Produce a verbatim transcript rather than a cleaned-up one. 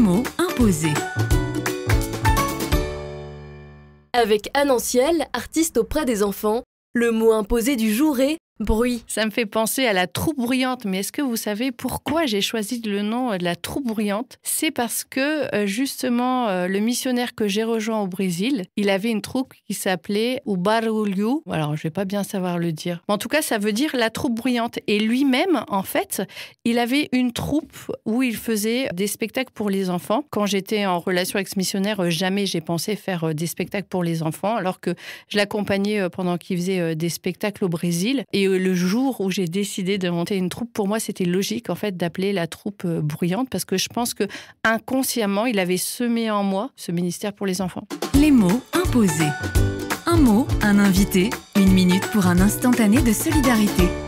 mots imposés. Avec Anne Anciel, artiste auprès des enfants, le mot imposé du jour est bruit. Ça me fait penser à la troupe bruyante, mais est-ce que vous savez pourquoi j'ai choisi le nom de la troupe bruyante? C'est parce que justement le missionnaire que j'ai rejoint au Brésil, il avait une troupe qui s'appelait o Barulho. Alors je vais pas bien savoir le dire. Mais en tout cas, ça veut dire la troupe bruyante. Et lui-même, en fait, il avait une troupe où il faisait des spectacles pour les enfants. Quand j'étais en relation avec ce missionnaire, jamais j'ai pensé faire des spectacles pour les enfants, alors que je l'accompagnais pendant qu'il faisait des spectacles au Brésil. Et le jour où j'ai décidé de monter une troupe, pour moi, c'était logique en fait d'appeler la troupe bruyante parce que je pense que inconsciemment, il avait semé en moi ce ministère pour les enfants. Les mots imposés. Un mot, un invité, une minute pour un instantané de solidarité.